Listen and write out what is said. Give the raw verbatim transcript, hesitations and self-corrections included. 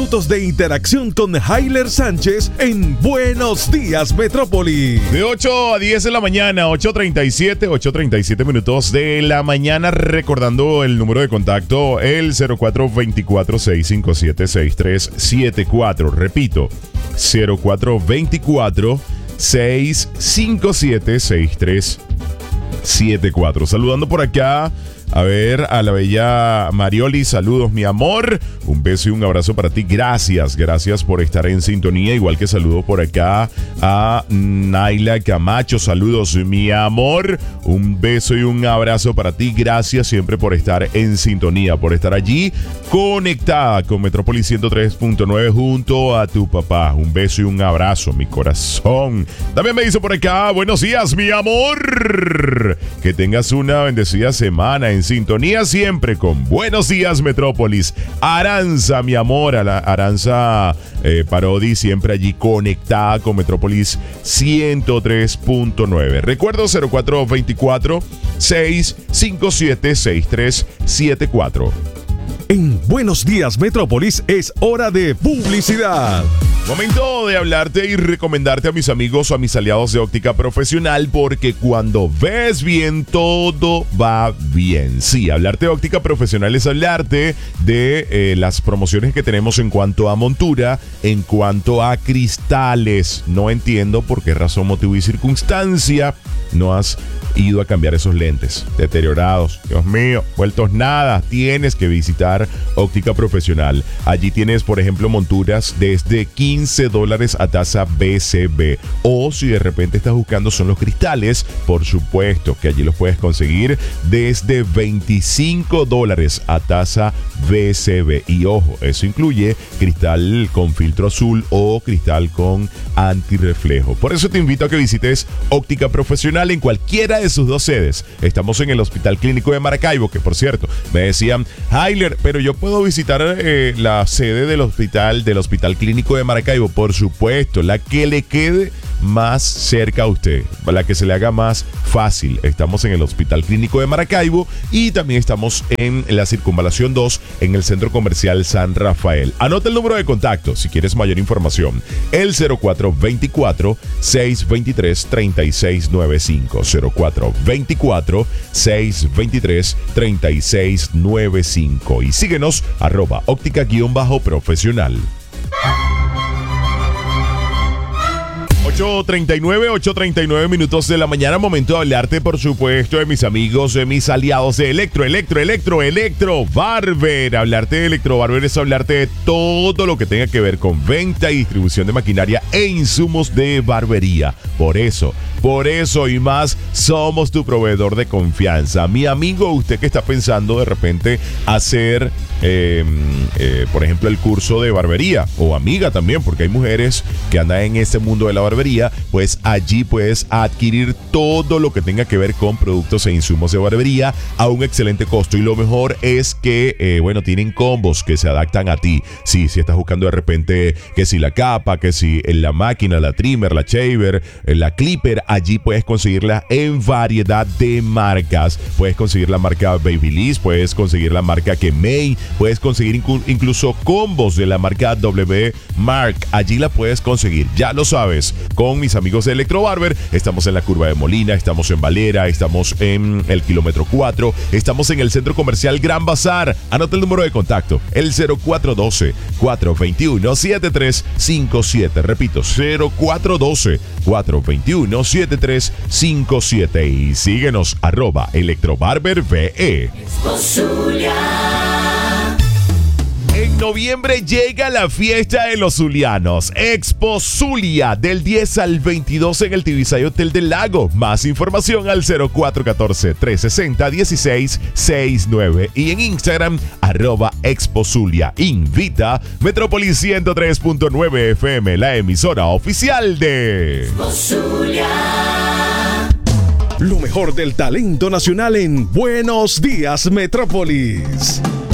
Minutos de interacción con Hayler Sánchez en Buenos Días Metrópoli. De ocho a diez de la mañana, ocho treinta y siete, ocho treinta y siete minutos de la mañana, recordando el número de contacto, el cero cuatro dos cuatro, seis cinco siete, seis tres siete cuatro. Repito, cero cuatro dos cuatro, seis cinco siete, seis tres siete cuatro. Saludando por acá, a ver, a la bella Marioli, saludos mi amor, un beso y un abrazo para ti, gracias, gracias por estar en sintonía, igual que saludo por acá a Naila Camacho, saludos mi amor, un beso y un abrazo para ti, gracias siempre por estar en sintonía, por estar allí conectada con Metrópolis ciento tres punto nueve junto a tu papá, un beso y un abrazo, mi corazón. También me dice por acá, buenos días mi amor, que tengas una bendecida semana en sintonía siempre con Buenos Días Metrópolis. Aranza, mi amor, a la Aranza eh, Parodi, siempre allí conectada con Metrópolis ciento tres punto nueve. Recuerdo cero cuatro dos cuatro, seis cinco siete, seis tres siete cuatro. En Buenos Días Metrópolis es hora de publicidad. Momento de hablarte y recomendarte a mis amigos o a mis aliados de óptica profesional, porque cuando ves bien, todo va bien. Sí, hablarte de óptica profesional es hablarte de eh, las promociones que tenemos en cuanto a montura, en cuanto a cristales. No entiendo por qué razón, motivo y circunstancia no has ido a cambiar esos lentes deteriorados. Dios mío, vueltos nada. Tienes que visitar Óptica Profesional. Allí tienes, por ejemplo, monturas desde quince dólares a tasa B C B. O si de repente estás buscando son los cristales, por supuesto que allí los puedes conseguir desde veinticinco dólares a tasa B C B. Y ojo, eso incluye cristal con filtro azul o cristal con antirreflejo. Por eso te invito a que visites Óptica Profesional en cualquiera de sus dos sedes. Estamos en el Hospital Clínico de Maracaibo, que por cierto, me decían, Hayler, pero yo puedo visitar eh, la sede del hospital, del Hospital Clínico de Maracaibo. Por supuesto, la que le quede más cerca a usted, la que se le haga más fácil. Estamos en el Hospital Clínico de Maracaibo y también estamos en la Circunvalación dos, en el Centro Comercial San Rafael. Anota el número de contacto si quieres mayor información. El cero cuatro dos cuatro, seis dos tres, tres seis nueve cinco. cero cuatro dos cuatro, seis dos tres, tres seis nueve cinco. Y síguenos, arroba óptica-profesional. ocho treinta y nueve, ocho treinta y nueve minutos de la mañana, momento de hablarte, por supuesto, de mis amigos, de mis aliados de Electro, Electro, Electro, Electro Barber. Hablarte de Electro Barber es hablarte de todo lo que tenga que ver con venta y distribución de maquinaria e insumos de barbería. Por eso, por eso y más, somos tu proveedor de confianza. Mi amigo, usted que está pensando de repente hacer, eh, eh, por ejemplo, el curso de barbería, o amiga también, porque hay mujeres que andan en este mundo de la barbería, pues allí puedes adquirir todo lo que tenga que ver con productos e insumos de barbería a un excelente costo. Y lo mejor es que, eh, bueno, tienen combos que se adaptan a ti. Sí, si estás buscando de repente que si la capa, que si la máquina, la trimmer, la shaver, la clipper, allí puedes conseguirla en variedad de marcas. Puedes conseguir la marca Babyliss, puedes conseguir la marca Kemei, puedes conseguir incu- incluso combos de la marca W Mark. Allí la puedes conseguir, ya lo sabes. Con mis amigos de Electro Barber, estamos en la Curva de Molina, estamos en Valera, estamos en el kilómetro cuatro, estamos en el Centro Comercial Gran Bazar. Anota el número de contacto, el cero cuatro uno dos, cuatro dos uno, siete tres cinco siete. Repito, cero cuatro uno dos, cuatro dos uno, siete tres cinco siete. Y síguenos, arroba Electro Barber V E. En noviembre llega la fiesta de los zulianos, Expo Zulia, del diez al veintidós en el Tibisay Hotel del Lago. Más información al cero cuatro uno cuatro, tres seis cero, uno seis seis nueve y en Instagram, arroba Expo Zulia. Invita Metrópolis ciento tres punto nueve F M, la emisora oficial de Expo Zulia. Lo mejor del talento nacional en Buenos Días Metrópolis.